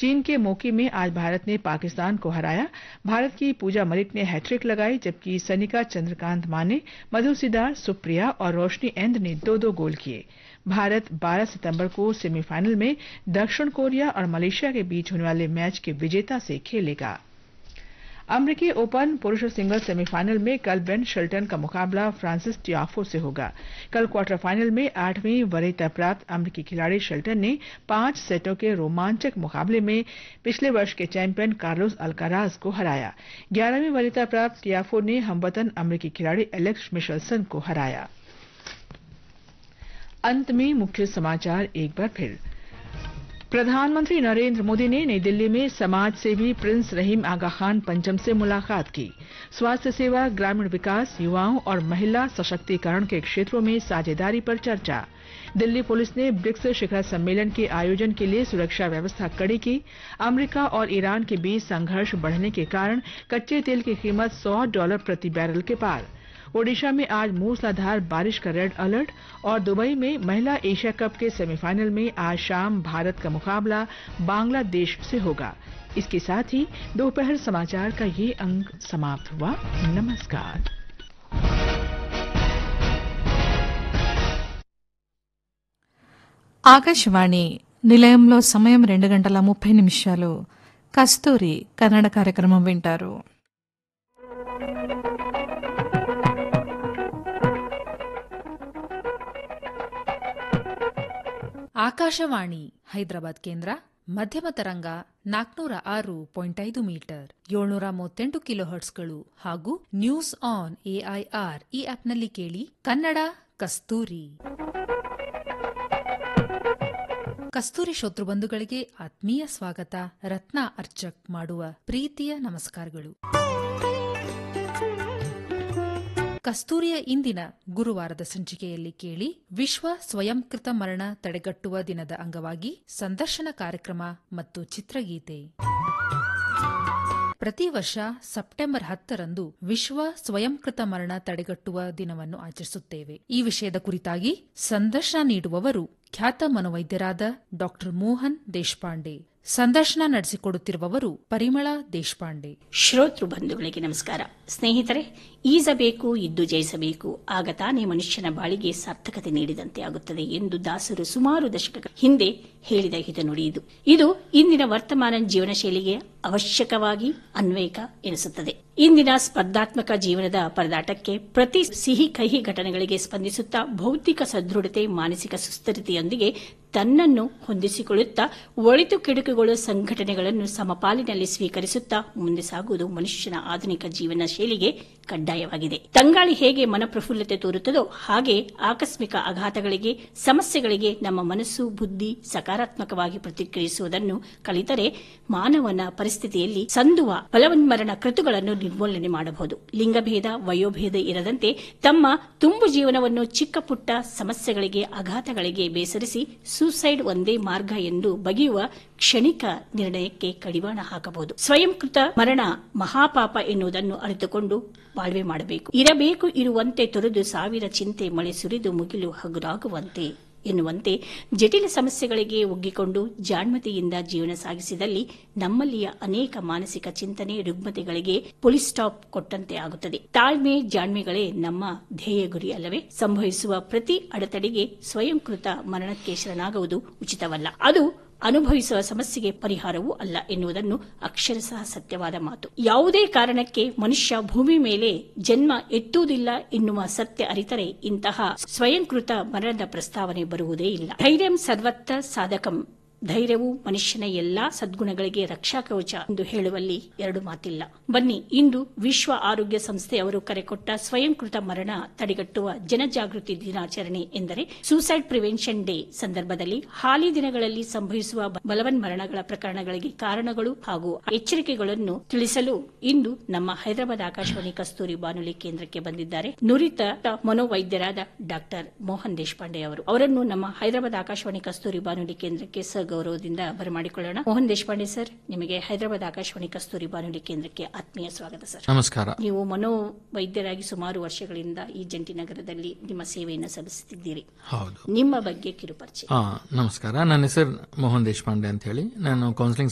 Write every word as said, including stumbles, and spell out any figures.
चीन के मोकी में आज भारत ने पाकिस्तान को हराया। भारत की पूजा मलिक ने हैट्रिक लगाई, जबकि सनिका चंद्रकांत माने, मधु सिदार, सुप्रिया और रोशनी एंद ने दो दो गोल किए। भारत बारह सितंबर को सेमीफाइनल में दक्षिण कोरिया और मलेशिया के बीच होने वाले मैच के विजेता से खेलेगा। अमेरिकी ओपन पुरुष सिंगल्स सेमीफाइनल में कल बेन शेल्टन का मुकाबला फ्रांसिस टियाफो से होगा। कल क्वार्टर फाइनल में आठवीं वरीयता प्राप्त अमेरिकी खिलाड़ी शेल्टन ने पांच सेटों के रोमांचक मुकाबले में पिछले वर्ष के चैंपियन कार्लोस अल्काराज को हराया। ग्यारहवीं वरीयता प्राप्त टियाफो ने हमवतन अमेरिकी खिलाड़ी एलेक्स मिशेल्सन को हराया। अंत में मुख्य समाचार एक बार फिर। प्रधानमंत्री नरेंद्र मोदी ने नई दिल्ली में समाज सेवी प्रिंस रहीम आगा खान पंचम से मुलाकात की। स्वास्थ्य सेवा, ग्रामीण विकास, युवाओं और महिला सशक्तिकरण के क्षेत्रों में साझेदारी पर चर्चा। दिल्ली पुलिस ने ब्रिक्स शिखर सम्मेलन के आयोजन के लिए सुरक्षा व्यवस्था कड़ी की। अमेरिका और ईरान के बीच संघर्ष बढ़ने के कारण कच्चे तेल की कीमत सौ डॉलर प्रति बैरल के पार। ओडिशा में आज मूसलाधार बारिश का रेड अलर्ट और दुबई में महिला एशिया कप के सेमीफाइनल में आज शाम भारत का मुकाबला बांग्लादेश से होगा। इसके साथ ही दोपहर समाचार का ये अंक समाप्त हुआ। नमस्कार। ఆకాశవాణి నిలయంలో సమయం రెండు గంటల ముప్పై నిమిషాలు. కస్తూరి కన్నడ కార్యక్రమం వింటారు. ಆಕಾಶವಾಣಿ ಹೈದರಾಬಾದ್ ಕೇಂದ್ರ ಮಧ್ಯಮ ತರಂಗ ನಾಲ್ಕುನೂರ ಆರು ಪಾಯಿಂಟ್ ಐದು ಮೀಟರ್ ಏಳ್ನೂರ ಮೂವತ್ತೆಂಟು ಕಿಲೋಹರ್ಟ್ಸ್ಗಳು ಹಾಗೂ ನ್ಯೂಸ್ ಆನ್ ಎಐಆರ್ ಈ ಆಪ್ನಲ್ಲಿ ಕೇಳಿ ಕನ್ನಡ ಕಸ್ತೂರಿ. ಕಸ್ತೂರಿ ಶ್ರೋತೃಬಂಧುಗಳಿಗೆ ಆತ್ಮೀಯ ಸ್ವಾಗತ. ರತ್ನ ಅರ್ಚಕ್ ಮಾಡುವ ಪ್ರೀತಿಯ ನಮಸ್ಕಾರಗಳು. ಕಸ್ತೂರಿಯ ಇಂದಿನ ಗುರುವಾರದ ಸಂಚಿಕೆಯಲ್ಲಿ ಕೇಳಿ ವಿಶ್ವ ಸ್ವಯಂಕೃತ ಮರಣ ತಡೆಗಟ್ಟುವ ದಿನದ ಅಂಗವಾಗಿ ಸಂದರ್ಶನ ಕಾರ್ಯಕ್ರಮ ಮತ್ತು ಚಿತ್ರಗೀತೆ. ಪ್ರತಿ ವರ್ಷ ಸೆಪ್ಟೆಂಬರ್ ಹತ್ತರಂದು ವಿಶ್ವ ಸ್ವಯಂಕೃತ ಮರಣ ತಡೆಗಟ್ಟುವ ದಿನವನ್ನು ಆಚರಿಸುತ್ತೇವೆ. ಈ ವಿಷಯದ ಕುರಿತಾಗಿ ಸಂದರ್ಶನ ನೀಡುವವರು ಖ್ಯಾತ ಮನೋವೈದ್ಯರಾದ ಡಾ ಮೋಹನ್ ದೇಶಪಾಂಡೆ. ಸಂದರ್ಶನ ನಡೆಸಿಕೊಡುತ್ತಿರುವವರು ಪರಿಮಳ ದೇಶಪಾಂಡೆ. ಶ್ರೋತೃ ಬಂಧುಗಳಿಗೆ ನಮಸ್ಕಾರ. ಸ್ನೇಹಿತರೆ, ಈಸಬೇಕು, ಇದ್ದು ಜಯಿಸಬೇಕು, ಆಗ ತಾನೇ ಮನುಷ್ಯನ ಬಾಳಿಗೆ ಸಾರ್ಥಕತೆ ನೀಡಿದಂತೆ ಆಗುತ್ತದೆ ಎಂದು ದಾಸರು ಸುಮಾರು ದಶಕಗಳ ಹಿಂದೆ ಹೇಳಿದ ಹಿತನುಡಿ ಇದು. ಇದು ಇಂದಿನ ವರ್ತಮಾನ ಜೀವನ ಶೈಲಿಗೆ ಅವಶ್ಯಕವಾಗಿ ಅನ್ವಯಿಕ ಎನಿಸುತ್ತದೆ. ಇಂದಿನ ಸ್ಪರ್ಧಾತ್ಮಕ ಜೀವನದ ಪರದಾಟಕ್ಕೆ ಪ್ರತಿ ಸಿಹಿ ಕಹಿ ಘಟನೆಗಳಿಗೆ ಸ್ಪಂದಿಸುತ್ತಾ ಭೌತಿಕ ಸದೃಢತೆ, ಮಾನಸಿಕ ಸುಸ್ಥಿರತೆಯೊಂದಿಗೆ ತನ್ನನ್ನು ಹೊಂದಿಸಿಕೊಳ್ಳುತ್ತಾ ಒಳಿತು ಕೆಡುಕುಗಳು ಸಂಘಟನೆಗಳನ್ನು ಸಮಪಾಲಿನಲ್ಲಿ ಸ್ವೀಕರಿಸುತ್ತಾ ಮುಂದೆ ಸಾಗುವುದು ಮನುಷ್ಯನ ಆಧುನಿಕ ಜೀವನ ಶೈಲಿಗೆ ಕಡ್ಡಾಯವಾಗಿದೆ. ತಂಗಾಳಿ ಹೇಗೆ ಮನಪ್ರಫುಲ್ಲತೆ ತೋರುತ್ತದೋ ಹಾಗೆ ಆಕಸ್ಮಿಕ ಆಘಾತಗಳಿಗೆ, ಸಮಸ್ಯೆಗಳಿಗೆ ನಮ್ಮ ಮನಸ್ಸು, ಬುದ್ಧಿ ಸಕಾರಾತ್ಮಕವಾಗಿ ಪ್ರತಿಕ್ರಿಯಿಸುವುದನ್ನು ಕಲಿತರೆ ಮಾನವನ ಪರಿಸ್ಥಿತಿಯಲ್ಲಿ ಸಂದುವ ಬಲವನ್ಮರಣ ಕೃತುಗಳನ್ನು ನಿರ್ಮೂಲನೆ ಮಾಡಬಹುದು. ಲಿಂಗಭೇದ, ವಯೋಭೇದ ಇರದಂತೆ ತಮ್ಮ ತುಂಬು ಜೀವನವನ್ನು ಚಿಕ್ಕ ಪುಟ್ಟ ಸಮಸ್ಯೆಗಳಿಗೆ, ಆಘಾತಗಳಿಗೆ ಬೇಸರಿಸಿ ಸೂಸೈಡ್ ಒಂದೇ ಮಾರ್ಗ ಎಂದು ಬಗೆಯುವ ಕ್ಷಣಿಕ ನಿರ್ಣಯಕ್ಕೆ ಕಡಿವಾಣ ಹಾಕಬಹುದು. ಸ್ವಯಂಕೃತ ಮರಣ ಮಹಾಪಾಪ ಎನ್ನುವುದನ್ನು ಅರಿತುಕೊಂಡು ಬಾಳ್ವೆ ಮಾಡಬೇಕು. ಇರಬೇಕು ಇರುವಂತೆ ತೊರೆದು ಸಾವಿರ ಚಿಂತೆ ಮಳೆ ಸುರಿದು ಮುಗಿಲು ಹಗುರಾಗುವಂತೆ ಎನ್ನುವಂತೆ ಜಟಿಲ ಸಮಸ್ಯೆಗಳಿಗೆ ಒಗ್ಗಿಕೊಂಡು ಜಾಣ್ಮತೆಯಿಂದ ಜೀವನ ಸಾಗಿಸಿದಲ್ಲಿ ನಮ್ಮಲ್ಲಿಯ ಅನೇಕ ಮಾನಸಿಕ ಚಿಂತನೆ, ರುಗ್ಮತೆಗಳಿಗೆ ಪುಲಿ ಸ್ಟಾಪ್ ಕೊಟ್ಟಂತೆ ಆಗುತ್ತದೆ. ತಾಳ್ಮೆ, ಜಾಣ್ಮೆಗಳೇ ನಮ್ಮ ಧ್ಯೇಯ ಗುರಿ ಅಲ್ಲವೇ? ಸಂಭವಿಸುವ ಪ್ರತಿ ಅಡೆತಡೆಗೆ ಸ್ವಯಂಕೃತ ಮರಣಕ್ಕೆ ಶರಣಾಗುವುದು ಉಚಿತವಲ್ಲ. ಅದು ಅನುಭವಿಸುವ ಸಮಸ್ಯೆಗೆ ಪರಿಹಾರವೂ ಅಲ್ಲ ಎನ್ನುವುದನ್ನು ಅಕ್ಷರಶಃ ಸತ್ಯವಾದ ಮಾತು. ಯಾವುದೇ ಕಾರಣಕ್ಕೆ ಮನುಷ್ಯ ಭೂಮಿ ಮೇಲೆ ಜನ್ಮ ಎತ್ತುವುದಿಲ್ಲ ಎನ್ನುವ ಸತ್ಯ ಅರಿತರೆ ಇಂತಹ ಸ್ವಯಂಕೃತ ಮರಣದ ಪ್ರಸ್ತಾವನೆ ಬರುವುದೇ ಇಲ್ಲ. ಧೈರ್ಯಂ ಸರ್ವತ್ರ ಸಾಧಕಂ. ಧೈರ್ಯವು ಮನುಷ್ಯನ ಎಲ್ಲಾ ಸದ್ಗುಣಗಳಿಗೆ ರಕ್ಷಾ ಕವಚ ಎಂದು ಹೇಳುವಲ್ಲಿ ಎರಡು ಮಾತಿಲ್ಲ. ಬನ್ನಿ, ಇಂದು ವಿಶ್ವ ಆರೋಗ್ಯ ಸಂಸ್ಥೆ ಅವರು ಕರೆಕೊಟ್ಟ ಸ್ವಯಂಕೃತ ಮರಣ ತಡೆಗಟ್ಟುವ ಜನಜಾಗೃತಿ ದಿನಾಚರಣೆ ಎಂದರೆ ಸೂಸೈಡ್ ಪ್ರಿವೆನ್ಷನ್ ಡೇ ಸಂದರ್ಭದಲ್ಲಿ ಹಾಲಿ ದಿನಗಳಲ್ಲಿ ಸಂಭವಿಸುವ ಬಲವನ್ಮರಣಗಳ ಪ್ರಕರಣಗಳಿಗೆ ಕಾರಣಗಳು ಹಾಗೂ ಎಚ್ಚರಿಕೆಗಳನ್ನು ತಿಳಿಸಲು ಇಂದು ನಮ್ಮ ಹೈದರಾಬಾದ್ ಆಕಾಶವಾಣಿ ಕಸ್ತೂರಿ ಬಾನುಲಿ ಕೇಂದ್ರಕ್ಕೆ ಬಂದಿದ್ದಾರೆ ನುರಿತ ಮನೋವೈದ್ಯರಾದ ಡಾಕ್ಟರ್ ಮೋಹನ್ ದೇಶಪಾಂಡೆ ಅವರು. ಅವರನ್ನು ನಮ್ಮ ಹೈದರಾಬಾದ್ ಆಕಾಶವಾಣಿ ಕಸ್ತೂರಿ ಬಾನುಲಿ ಕೇಂದ್ರಕ್ಕೆ ಸಹ ಗೌರವದಿಂದ ಬರಮಾಡಿಕೊಳ್ಳೋಣ. ಮೋಹನ್ ದೇಶಪಾಂಡೆ ಸರ್, ನಿಮಗೆ ಹೈದರಾಬಾದ್ ಆಕಾಶವಾಣಿ ಕಸ್ತೂರಿ ಬಾನುಲಿ ಕೇಂದ್ರಕ್ಕೆ ಆತ್ಮೀಯ ಸ್ವಾಗತ ಸರ್. ನಮಸ್ಕಾರ. ನೀವು ಮನೋವೈದ್ಯರಾಗಿ ಸುಮಾರು ವರ್ಷಗಳಿಂದ ಈ ಜಂಟಿ ನಗರದಲ್ಲಿ ನಿಮ್ಮ ಸೇವೆಯನ್ನು ಸಲ್ಲಿಸುತ್ತಿದ್ದೀರಿ. ಹೌದು. ನಿಮ್ಮ ಬಗ್ಗೆ ಕಿರುಪರಿಚಯ. ನಮಸ್ಕಾರ, ನನ್ನ ಹೆಸರು ಮೋಹನ್ ದೇಶಪಾಂಡೆ ಅಂತ ಹೇಳಿ. ನಾನು ಕೌನ್ಸಿಲಿಂಗ್